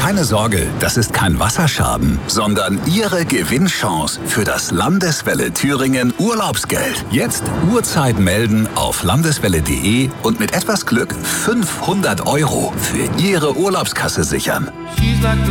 Keine Sorge, das ist kein Wasserschaden, sondern Ihre Gewinnchance für das Landeswelle Thüringen Urlaubsgeld. Jetzt Uhrzeit melden auf landeswelle.de und mit etwas Glück 500 € für Ihre Urlaubskasse sichern. She's like the